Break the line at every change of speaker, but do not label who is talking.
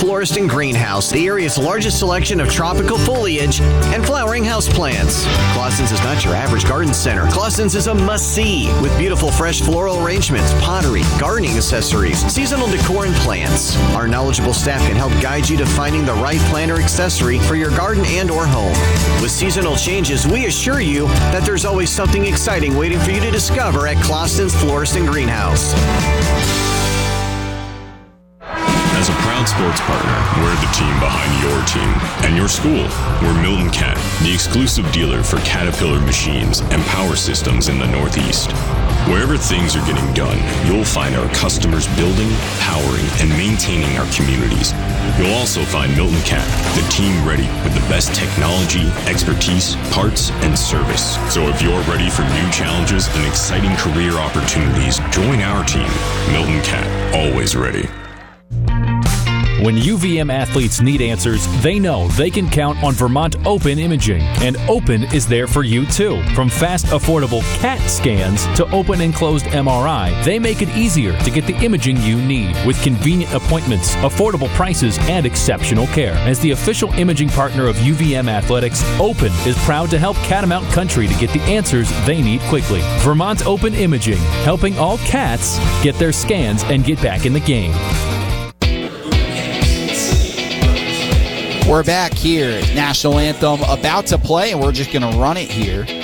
Florist and Greenhouse, the area's largest selection of tropical foliage and flowering houseplants. Clausen's is not your average garden center. Clausen's is a must-see with beautiful fresh floral arrangements, pottery, gardening accessories, seasonal decor, and plants. Our knowledgeable staff can help guide you to finding the right plant or accessory for your garden and or home. With seasonal changes, we assure you that there's always something exciting waiting for you to discover at Clausen's Florist and Greenhouse.
As a proud sports partner, we're the team behind your team and your school. We're Milton Cat, the exclusive dealer for Caterpillar machines and power systems in the Northeast. Wherever things are getting done, you'll find our customers building, powering, and maintaining our communities. You'll also find Milton Cat, the team ready with the best technology, expertise, parts, and service. So if you're ready for new challenges and exciting career opportunities, join our team. Milton Cat, always ready.
When UVM athletes need answers, they know they can count on Vermont Open Imaging. And Open is there for you too. From fast, affordable CAT scans to open and closed MRI, they make it easier to get the imaging you need with convenient appointments, affordable prices, and exceptional care. As the official imaging partner of UVM Athletics, Open is proud to help Catamount Country to get the answers they need quickly. Vermont Open Imaging, helping all cats get their scans and get back in the game.
We're back here. National Anthem about to play, and we're just going to run it here.